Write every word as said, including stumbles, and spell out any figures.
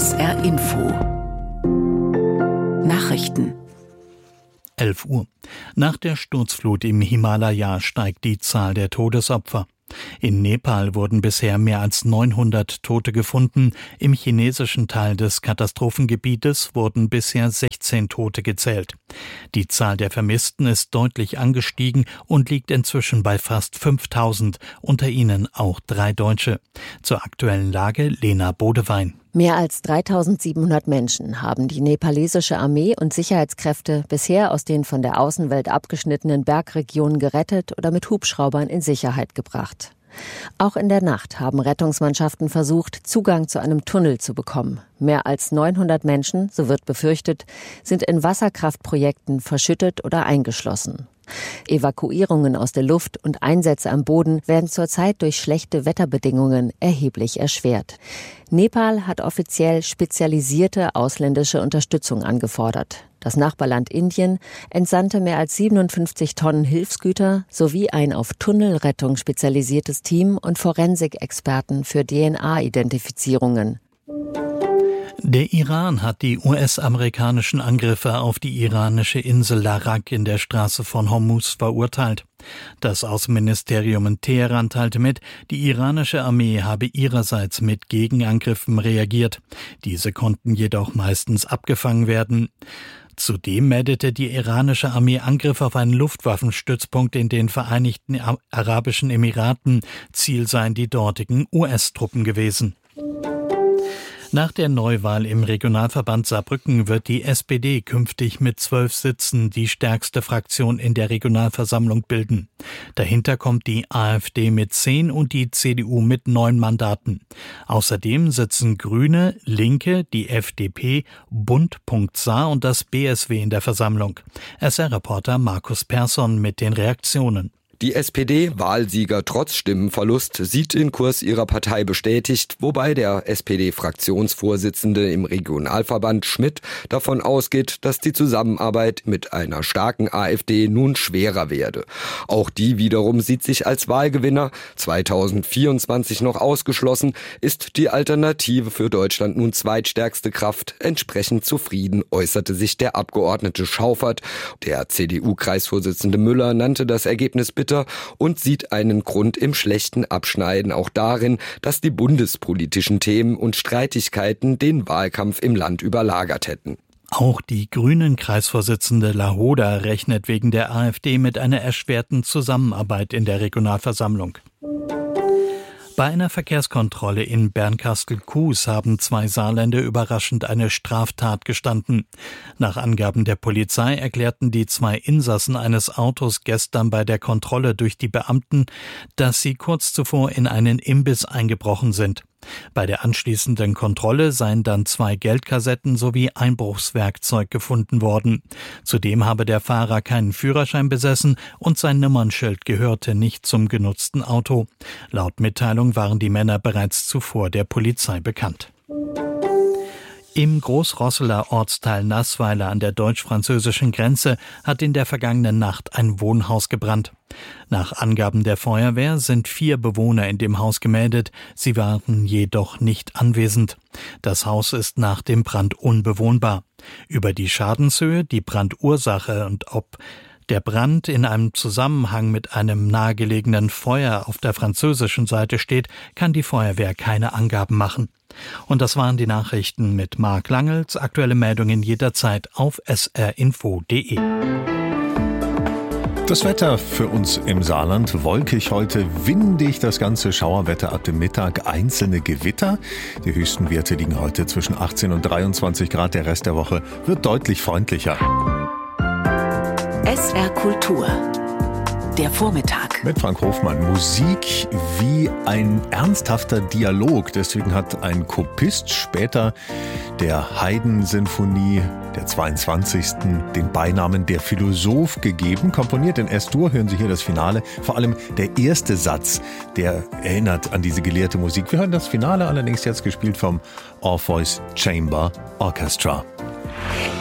S R Info Nachrichten. elf Uhr. Nach der Sturzflut im Himalaya steigt die Zahl der Todesopfer. In Nepal wurden bisher mehr als neunhundert Tote gefunden. Im chinesischen Teil des Katastrophengebietes wurden bisher sechzehn Tote gezählt. Die Zahl der Vermissten ist deutlich angestiegen und liegt inzwischen bei fast fünftausend, unter ihnen auch drei Deutsche. Zur aktuellen Lage Lena Bodewein. Mehr als dreitausendsiebenhundert Menschen haben die nepalesische Armee und Sicherheitskräfte bisher aus den von der Außenwelt abgeschnittenen Bergregionen gerettet oder mit Hubschraubern in Sicherheit gebracht. Auch in der Nacht haben Rettungsmannschaften versucht, Zugang zu einem Tunnel zu bekommen. Mehr als neunhundert Menschen, so wird befürchtet, sind in Wasserkraftprojekten verschüttet oder eingeschlossen. Evakuierungen aus der Luft und Einsätze am Boden werden zurzeit durch schlechte Wetterbedingungen erheblich erschwert. Nepal hat offiziell spezialisierte ausländische Unterstützung angefordert. Das Nachbarland Indien entsandte mehr als siebenundfünfzig Tonnen Hilfsgüter sowie ein auf Tunnelrettung spezialisiertes Team und Forensikexperten für D N A-Identifizierungen. Der Iran hat die U S-amerikanischen Angriffe auf die iranische Insel Larak in der Straße von Hormuz verurteilt. Das Außenministerium in Teheran teilte mit, die iranische Armee habe ihrerseits mit Gegenangriffen reagiert. Diese konnten jedoch meistens abgefangen werden. Zudem meldete die iranische Armee Angriffe auf einen Luftwaffenstützpunkt in den Vereinigten Arabischen Emiraten. Ziel seien die dortigen U S-Truppen gewesen. Nach der Neuwahl im Regionalverband Saarbrücken wird die S P D künftig mit zwölf Sitzen die stärkste Fraktion in der Regionalversammlung bilden. Dahinter kommt die A f D mit zehn und die C D U mit neun Mandaten. Außerdem sitzen Grüne, Linke, die F D P, Bund.Saar und das B S W in der Versammlung. S R-Reporter Markus Persson mit den Reaktionen. Die S P D, Wahlsieger trotz Stimmenverlust, sieht den Kurs ihrer Partei bestätigt, wobei der S P D-Fraktionsvorsitzende im Regionalverband Schmidt davon ausgeht, dass die Zusammenarbeit mit einer starken A f D nun schwerer werde. Auch die wiederum sieht sich als Wahlgewinner. zweitausendvierundzwanzig noch ausgeschlossen, ist die Alternative für Deutschland nun zweitstärkste Kraft. Entsprechend zufrieden äußerte sich der Abgeordnete Schaufert. Der C D U-Kreisvorsitzende Müller nannte das Ergebnis bitter und sieht einen Grund im schlechten Abschneiden auch darin, dass die bundespolitischen Themen und Streitigkeiten den Wahlkampf im Land überlagert hätten. Auch die Grünen-Kreisvorsitzende Lahoda rechnet wegen der A f D mit einer erschwerten Zusammenarbeit in der Regionalversammlung. Bei einer Verkehrskontrolle in Bernkastel-Kues haben zwei Saarländer überraschend eine Straftat gestanden. Nach Angaben der Polizei erklärten die zwei Insassen eines Autos gestern bei der Kontrolle durch die Beamten, dass sie kurz zuvor in einen Imbiss eingebrochen sind. Bei der anschließenden Kontrolle seien dann zwei Geldkassetten sowie Einbruchswerkzeug gefunden worden. Zudem habe der Fahrer keinen Führerschein besessen und sein Nummernschild gehörte nicht zum genutzten Auto. Laut Mitteilung waren die Männer bereits zuvor der Polizei bekannt. Im Großrosseler Ortsteil Naßweiler an der deutsch-französischen Grenze hat in der vergangenen Nacht ein Wohnhaus gebrannt. Nach Angaben der Feuerwehr sind vier Bewohner in dem Haus gemeldet, sie waren jedoch nicht anwesend. Das Haus ist nach dem Brand unbewohnbar. Über die Schadenshöhe, die Brandursache und ob der Brand in einem Zusammenhang mit einem nahegelegenen Feuer auf der französischen Seite steht, kann die Feuerwehr keine Angaben machen. Und das waren die Nachrichten mit Marc Langels. Aktuelle Meldungen jederzeit auf s r info punkt d e. Das Wetter für uns im Saarland, wolkig heute, windig, das ganze Schauerwetter ab dem Mittag, einzelne Gewitter. Die höchsten Werte liegen heute zwischen achtzehn und dreiundzwanzig Grad, der Rest der Woche wird deutlich freundlicher. S R Kultur, der Vormittag. Mit Frank Hofmann. Musik wie ein ernsthafter Dialog. Deswegen hat ein Kopist später der Haydn-Sinfonie der zweiundzwanzigsten den Beinamen der Philosoph gegeben. Komponiert in S-Dur, hören Sie hier das Finale. Vor allem der erste Satz, der erinnert an diese gelehrte Musik. Wir hören das Finale allerdings jetzt gespielt vom Orpheus Chamber Orchestra.